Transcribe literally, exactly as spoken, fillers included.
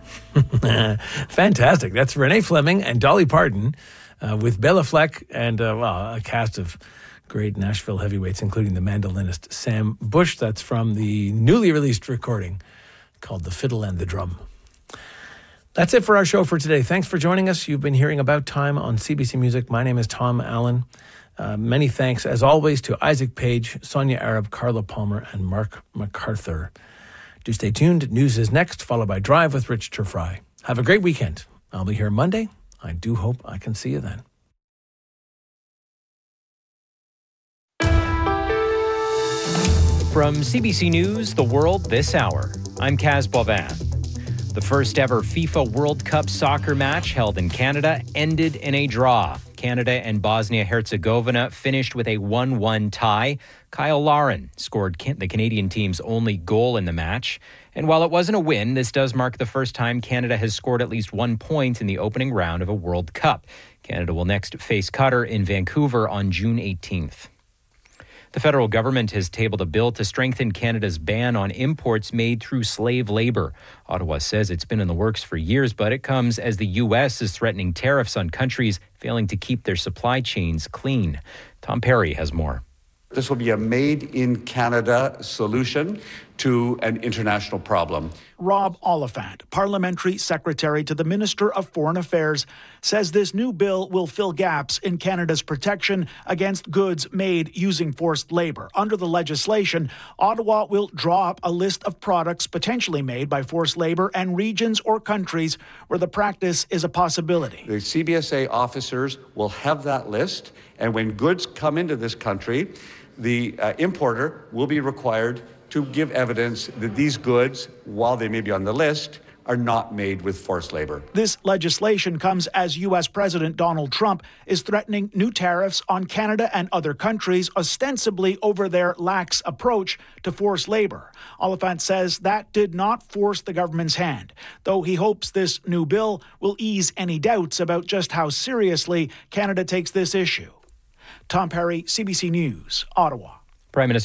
Fantastic. That's Renee Fleming and Dolly Parton uh, with Bella Fleck and uh, well, a cast of great Nashville heavyweights, including the mandolinist Sam Bush. That's from the newly released recording called The Fiddle and the Drum. That's it for our show for today. Thanks for joining us. You've been hearing About Time on C B C Music. My name is Tom Allen. Uh, many thanks, as always, to Isaac Page, Sonia Arab, Carla Palmer, and Mark MacArthur. Do stay tuned. News is next, followed by Drive with Rich Turfry. Have a great weekend. I'll be here Monday. I do hope I can see you then. From C B C News, The World This Hour, I'm Kaz Boivin. The first ever FIFA World Cup soccer match held in Canada ended in a draw. Canada and Bosnia-Herzegovina finished with a one one tie. Kyle Lauren scored the Canadian team's only goal in the match. And while it wasn't a win, this does mark the first time Canada has scored at least one point in the opening round of a World Cup. Canada will next face Qatar in Vancouver on June eighteenth. The federal government has tabled a bill to strengthen Canada's ban on imports made through slave labor. Ottawa says it's been in the works for years, but it comes as the U S is threatening tariffs on countries failing to keep their supply chains clean. Tom Perry has more. This will be a made-in-Canada solution to an international problem. Rob Oliphant, Parliamentary Secretary to the Minister of Foreign Affairs, says this new bill will fill gaps in Canada's protection against goods made using forced labor. Under the legislation, Ottawa will draw up a list of products potentially made by forced labor and regions or countries where the practice is a possibility. The C B S A officers will have that list, and when goods come into this country, the uh, importer will be required to give evidence that these goods, while they may be on the list, are not made with forced labor. This legislation comes as U S President Donald Trump is threatening new tariffs on Canada and other countries, ostensibly over their lax approach to forced labor. Oliphant says that did not force the government's hand, though he hopes this new bill will ease any doubts about just how seriously Canada takes this issue. Tom Perry, C B C News, Ottawa. Prime Minister